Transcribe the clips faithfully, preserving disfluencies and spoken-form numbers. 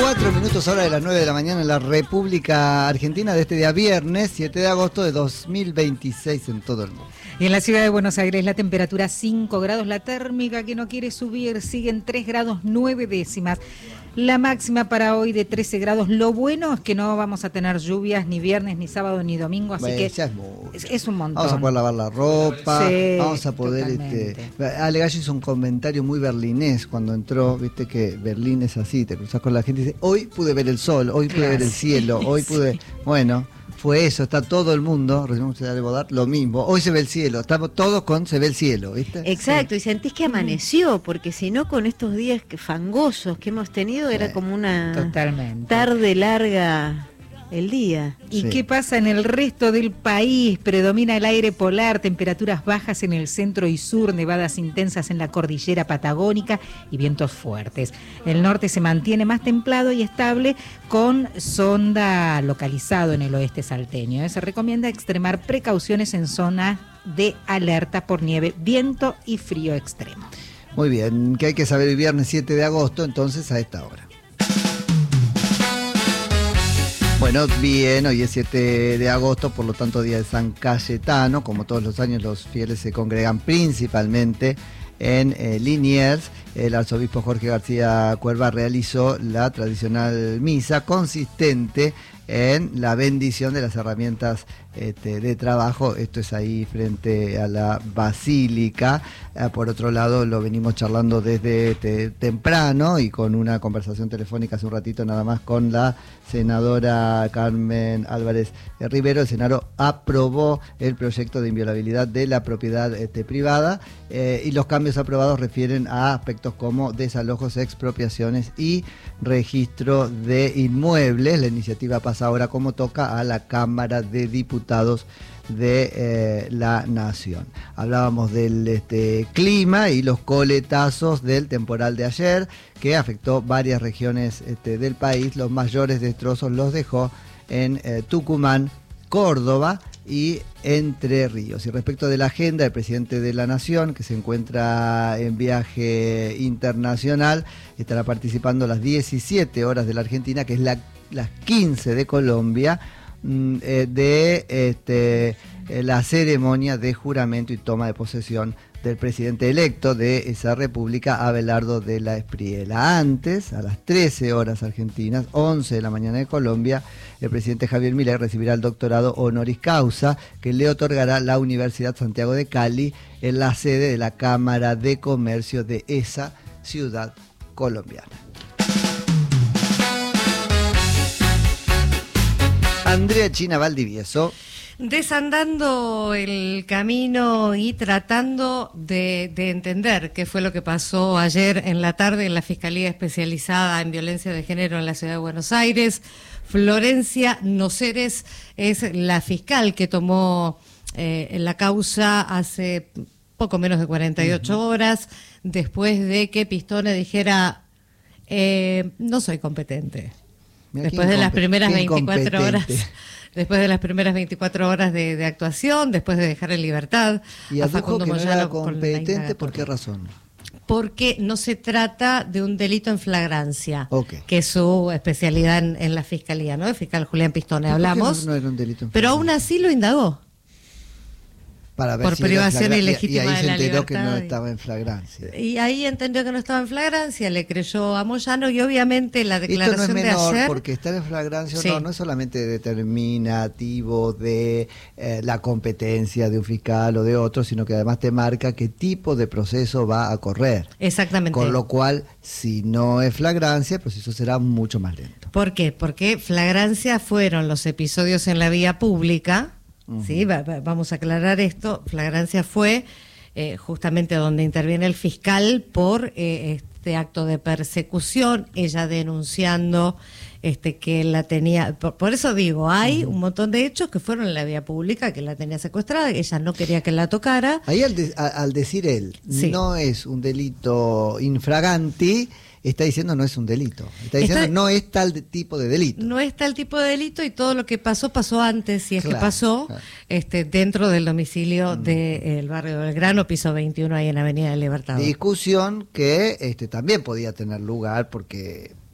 Cuatro minutos hora de las nueve de la mañana en la República Argentina de este día viernes, siete de agosto de dos mil veintiséis en todo el mundo. Y en la ciudad de Buenos Aires la temperatura cinco grados, la térmica que no quiere subir sigue en tres grados nueve décimas. La máxima para hoy de trece grados. Lo bueno es que no vamos a tener lluvias ni viernes, ni sábado, ni domingo, así bueno, que ya es, es, es un montón. Vamos a poder lavar la ropa, sí, vamos a poder... este Ale Gallo hizo un comentario muy berlinés cuando entró, viste que Berlín es así, te cruzas con la gente y dice, hoy pude ver el sol, hoy pude claro, ver el cielo, hoy pude... Sí. Bueno... Fue eso, está todo el mundo, recibimos de Bodar, lo mismo. Hoy se ve el cielo, estamos todos con se ve el cielo, ¿viste? Exacto, sí. Y sentís que amaneció, porque si no con estos días que fangosos que hemos tenido, sí. Era como una Totalmente. tarde larga el día. ¿Y sí. qué pasa en el resto del país? Predomina el aire polar, temperaturas bajas en el centro y sur, nevadas intensas en la cordillera patagónica y vientos fuertes. El norte se mantiene más templado y estable con sonda localizado en el oeste salteño. Se recomienda extremar precauciones en zona de alerta por nieve, viento y frío extremo. Muy bien, que hay que saber el viernes siete de agosto, entonces a esta hora. Bueno, bien, hoy es siete de agosto, por lo tanto día de San Cayetano. Como todos los años los fieles se congregan principalmente en eh, Liniers. El arzobispo Jorge García Cuerva realizó la tradicional misa consistente en la bendición de las herramientas este, de trabajo. Esto es ahí frente a la basílica. Eh, por otro lado, lo venimos charlando desde te, temprano y con una conversación telefónica hace un ratito nada más con la senadora Carmen Álvarez Rivero. El Senado aprobó el proyecto de inviolabilidad de la propiedad este, privada eh, y los cambios aprobados refieren a aspectos como desalojos, expropiaciones y registro de inmuebles. La iniciativa pasa ahora como toca a la Cámara de Diputados de eh, la Nación. Hablábamos del este, clima y los coletazos del temporal de ayer que afectó varias regiones este, del país. Los mayores destrozos los dejó en eh, Tucumán, Córdoba y Entre Ríos. Y respecto de la agenda, el presidente de la Nación, que se encuentra en viaje internacional, estará participando a las diecisiete horas de la Argentina, que es la, las quince de Colombia, de este, la ceremonia de juramento y toma de posesión del presidente electo de esa república, Abelardo de la Espriella. Antes, a las trece horas argentinas, once de la mañana de Colombia, el presidente Javier Milei recibirá el doctorado honoris causa que le otorgará la Universidad Santiago de Cali en la sede de la Cámara de Comercio de esa ciudad colombiana. Andrea China Valdivieso. Desandando el camino y tratando de, de entender qué fue lo que pasó ayer en la tarde en la Fiscalía Especializada en Violencia de Género en la Ciudad de Buenos Aires. Florencia Noceres es la fiscal que tomó eh, la causa hace poco menos de cuarenta y ocho uh-huh. horas, después de que Pistone dijera, eh, no soy competente. Mira, después de las primeras veinticuatro horas, después de las primeras veinticuatro horas de, de actuación, después de dejar en libertad y a Facundo que Moyano no era competente, ¿por qué razón? Porque no se trata de un delito en flagrancia, okay. que es su especialidad en, en la fiscalía, ¿no? El fiscal Julián Pistone, hablamos. No, no era un delito en pero aún así lo indagó. Para ver por si privación flagra- ilegítima y, y ahí de se la enteró libertad. que no estaba en flagrancia. Y ahí entendió que no estaba en flagrancia, le creyó a Moyano y obviamente la declaración Esto no es menor, de ayer... porque estar en flagrancia sí. no, no es solamente determinativo de eh, la competencia de un fiscal o de otro, sino que además te marca qué tipo de proceso va a correr. Exactamente. Con lo cual, si no es flagrancia, el proceso será mucho más lento. ¿Por qué? Porque flagrancia fueron los episodios en la vía pública. Sí, va, va, vamos a aclarar esto. Flagrancia fue eh, justamente donde interviene el fiscal por eh, este acto de persecución, ella denunciando este que la tenía, por, por eso digo, hay uh-huh. un montón de hechos que fueron en la vía pública, que la tenía secuestrada, ella no quería que la tocara. Ahí al, de, a, al decir él, sí. no es un delito infraganti, está diciendo no es un delito, está diciendo está, no es tal de, tipo de delito. No es tal tipo de delito y todo lo que pasó, pasó antes, si es claro, que pasó, claro. este del del domicilio mm. del barrio Belgrano, piso veintiuno, ahí en Avenida del Libertador. Discusión que este también podía tener lugar porque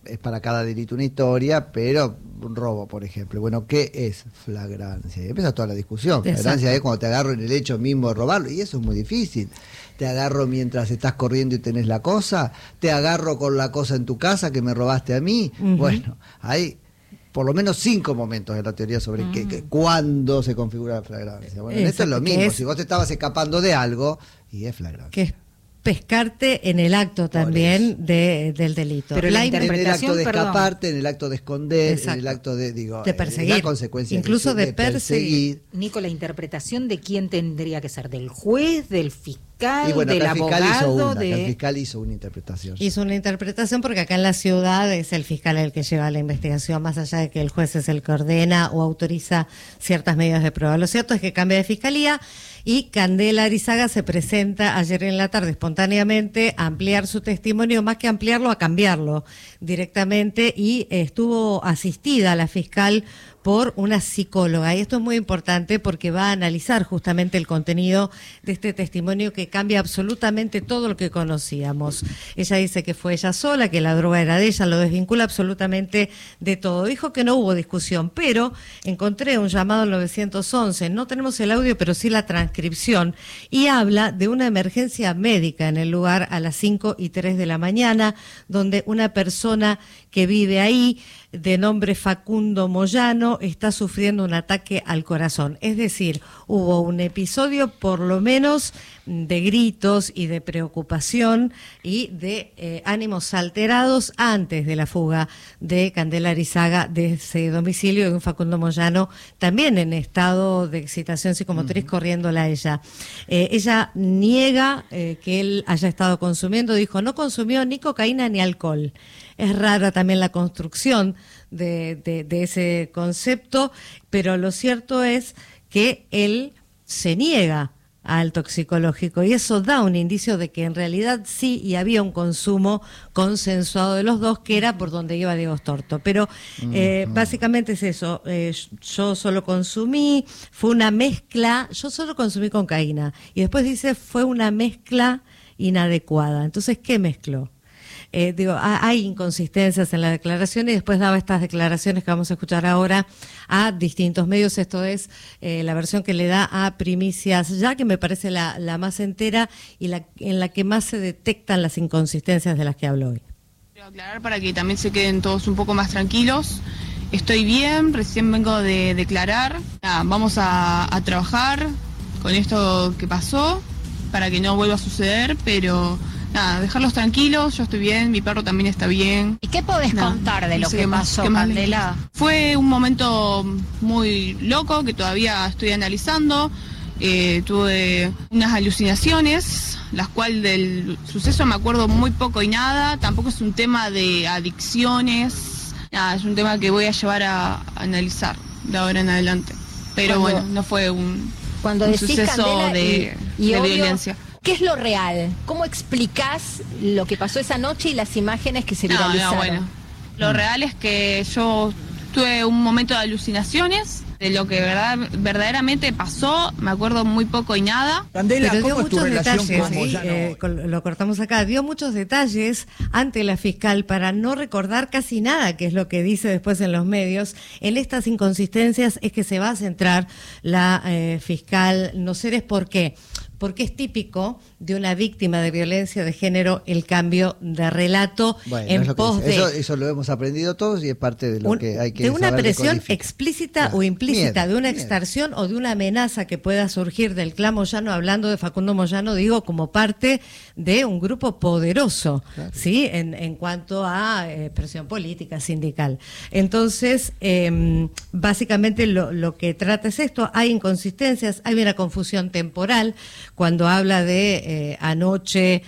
es para cada delito una historia, pero un robo, por ejemplo. Bueno, ¿qué es flagrancia? Y empieza toda la discusión. Flagrancia Exacto. es cuando te agarro en el hecho mismo de robarlo, y eso es muy difícil. Te agarro mientras estás corriendo y tenés la cosa, te agarro con la cosa en tu casa que me robaste a mí. Uh-huh. Bueno, hay por lo menos cinco momentos de la teoría sobre uh-huh. que, que, cuándo se configura la flagrancia. Bueno, en esto es lo mismo. Es... Si vos te estabas escapando de algo, y es flagrancia. ¿Qué es? Pescarte en el acto también de, del delito. Pero la interpretación, en el acto de escaparte, perdón. en el acto de esconder, Exacto. en el acto de, digo, de perseguir, la consecuencia incluso de, de perseguir. perseguir. Nico, la interpretación de quién tendría que ser, del juez, del fiscal, y bueno, del el fiscal abogado, hizo una, de... el fiscal hizo una interpretación. Hizo una interpretación porque acá en la ciudad es el fiscal el que lleva la investigación, más allá de que el juez es el que ordena o autoriza ciertas medidas de prueba. Lo cierto es que cambia de fiscalía. Y Candela Arizaga se presenta ayer en la tarde espontáneamente a ampliar su testimonio, más que ampliarlo, a cambiarlo directamente, y estuvo asistida la fiscal por una psicóloga. Y esto es muy importante porque va a analizar justamente el contenido de este testimonio que cambia absolutamente todo lo que conocíamos. Ella dice que fue ella sola, que la droga era de ella, lo desvincula absolutamente de todo. Dijo que no hubo discusión, pero encontré un llamado al nueve once. No tenemos el audio, pero sí la transcripción. Y habla de una emergencia médica en el lugar a las cinco y tres de la mañana, donde una persona que vive ahí, de nombre Facundo Moyano, está sufriendo un ataque al corazón. Es decir, hubo un episodio por lo menos de gritos y de preocupación y de eh, ánimos alterados antes de la fuga de Candela Arizaga de ese domicilio, de un Facundo Moyano también en estado de excitación psicomotriz, uh-huh. corriéndola a ella. Eh, ella niega eh, que él haya estado consumiendo, dijo, no consumió ni cocaína ni alcohol. Es rara también la construcción de, de, de ese concepto, pero lo cierto es que él se niega al toxicológico y eso da un indicio de que en realidad sí y había un consumo consensuado de los dos, que era por donde iba Diego Storto. Pero eh, uh-huh. básicamente es eso, eh, yo solo consumí, fue una mezcla, yo solo consumí cocaína, y después dice fue una mezcla inadecuada. Entonces, ¿qué mezcló? Eh, digo, hay inconsistencias en la declaración, y después daba estas declaraciones que vamos a escuchar ahora a distintos medios. Esto es eh, la versión que le da a Primicias Ya, que me parece la, la más entera y la en la que más se detectan las inconsistencias de las que habló hoy. Quiero aclarar para que también se queden todos un poco más tranquilos. Estoy bien, recién vengo de declarar. Nada, vamos a, a trabajar con esto que pasó para que no vuelva a suceder, pero... Nada, dejarlos tranquilos, yo estoy bien, mi perro también está bien. ¿Y qué podés Nada, contar de lo no sé que pasó, más, Candela? Fue un momento muy loco que todavía estoy analizando. Eh, tuve unas alucinaciones, las cuales del suceso me acuerdo muy poco y nada. Tampoco es un tema de adicciones, nada, es un tema que voy a llevar a, a analizar de ahora en adelante. Pero cuando, bueno, no fue un, cuando un decís, suceso Candela, de, y, y de obvio, violencia. ¿Qué es lo real? ¿Cómo explicás lo que pasó esa noche y las imágenes que se viralizaron? No, no, bueno. Lo real es que yo tuve un momento de alucinaciones de lo que verdad, verdaderamente pasó, me acuerdo muy poco y nada. Candela, pero dio muchos detalles, ¿sí? eh, lo cortamos acá, dio muchos detalles ante la fiscal para no recordar casi nada, que es lo que dice después en los medios. En estas inconsistencias es que se va a centrar la eh, fiscal Noceres. ¿Por qué? Porque es típico de una víctima de violencia de género el cambio de relato bueno, en pos de... Eso, eso lo hemos aprendido todos y es parte de lo un, que hay que de una saber presión decodificar. Explícita claro. o implícita, miedo, de una miedo. extorsión o de una amenaza que pueda surgir del clan Moyano, hablando de Facundo Moyano, digo, como parte de un grupo poderoso, claro. ¿sí? En, en cuanto a eh, presión política, sindical. Entonces, eh, básicamente lo, lo que trata es esto, hay inconsistencias, hay una confusión temporal, cuando habla de eh, anoche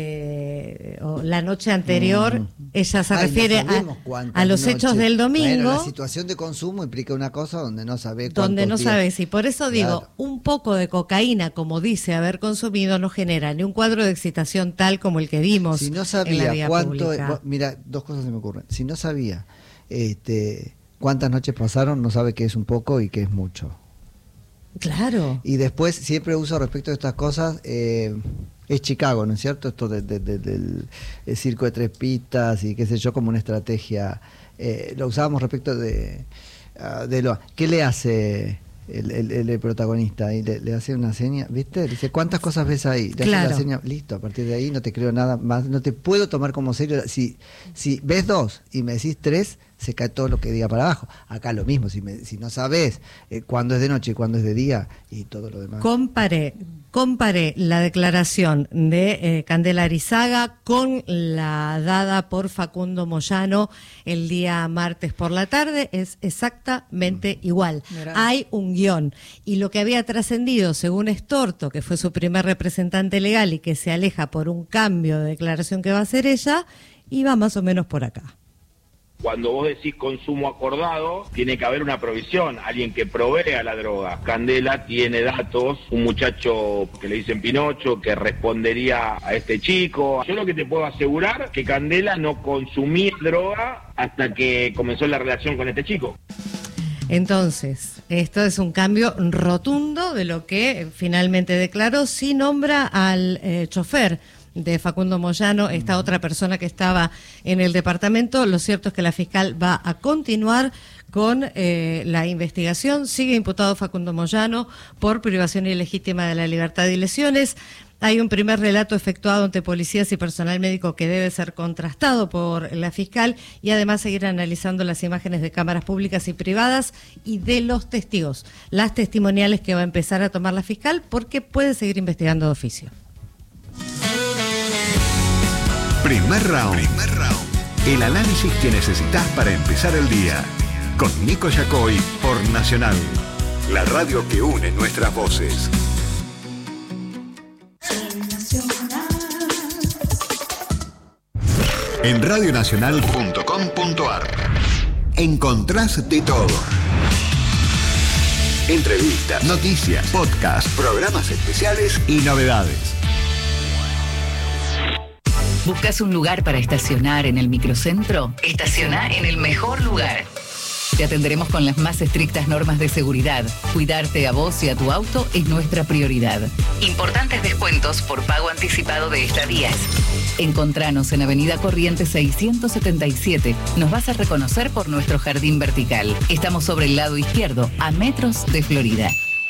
eh, o la noche anterior, mm. ella se Ay, refiere no a, a los noches. hechos del domingo. Bueno, la situación de consumo implica una cosa donde no sabe cuántos Donde no días. sabes, y por eso digo, claro. un poco de cocaína, como dice haber consumido, no genera ni un cuadro de excitación tal como el que vimos. Si no sabía cuánto, pública. Mira, dos cosas se me ocurren. Si no sabía este, cuántas noches pasaron, no sabe qué es un poco y qué es mucho. Claro. Y después siempre uso respecto a estas cosas, eh, Es Chicago, ¿no es cierto? Esto de, de, de, del el circo de tres pistas y qué sé yo, como una estrategia. Eh, lo usábamos respecto de, uh, de lo... ¿Qué le hace el, el, el protagonista? Y le, le hace una seña, ¿viste? Le dice, ¿cuántas cosas ves ahí? Le claro. hace la seña, listo, a partir de ahí no te creo nada más, no te puedo tomar como serio. Si, si ves dos y me decís tres, se cae todo lo que diga para abajo. Acá lo mismo, si, me, si no sabes eh, cuándo es de noche y cuándo es de día y todo lo demás. Comparé, comparé la declaración de eh, Candela Arizaga con la dada por Facundo Moyano el día martes por la tarde, es exactamente mm. igual. Mirá. Hay un guión. Y lo que había trascendido, según Estorto, que fue su primer representante legal y que se aleja por un cambio de declaración que va a hacer ella, iba más o menos por acá. Cuando vos decís consumo acordado, tiene que haber una provisión, alguien que provea la droga. Candela tiene datos, un muchacho que le dicen Pinocho, que respondería a este chico. Yo lo que te puedo asegurar que Candela no consumía droga hasta que comenzó la relación con este chico. Entonces, esto es un cambio rotundo de lo que finalmente declaró, sí nombra al eh, chofer de Facundo Moyano, esta otra persona que estaba en el departamento. Lo cierto es que la fiscal va a continuar con eh, la investigación. Sigue imputado Facundo Moyano por privación ilegítima de la libertad y lesiones. Hay un primer relato efectuado ante policías y personal médico que debe ser contrastado por la fiscal y además seguir analizando las imágenes de cámaras públicas y privadas y de los testigos, las testimoniales que va a empezar a tomar la fiscal, porque puede seguir investigando de oficio. Primer round. Primer round. El análisis que necesitas para empezar el día. Con Nico Yacoy por Nacional. La radio que une nuestras voces. En radio nacional punto com punto a r encontrás de todo. Entrevistas, noticias, podcasts, programas especiales y novedades. ¿Buscas un lugar para estacionar en el microcentro? Estaciona en el mejor lugar. Te atenderemos con las más estrictas normas de seguridad. Cuidarte a vos y a tu auto es nuestra prioridad. Importantes descuentos por pago anticipado de estadías. Encontranos en Avenida Corrientes seiscientos setenta y siete. Nos vas a reconocer por nuestro jardín vertical. Estamos sobre el lado izquierdo, a metros de Florida.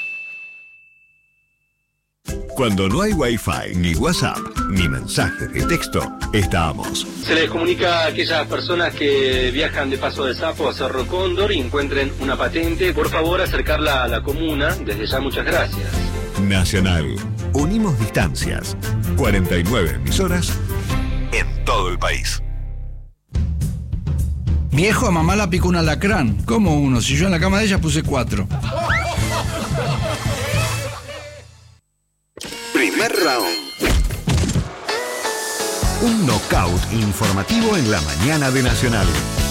Cuando no hay Wi-Fi, ni WhatsApp, ni mensaje de texto, estamos. Se les comunica a aquellas personas que viajan de Paso de Sapo a Cerro Cóndor y encuentren una patente, por favor acercarla a la comuna. Desde ya, muchas gracias. Nacional. Unimos distancias. cuarenta y nueve emisoras en todo el país. Mi hijo a mamá la picó un alacrán. ¿Cómo uno? Si yo en la cama de ella puse cuatro. Primer round. Un knockout informativo en la mañana de Nacional.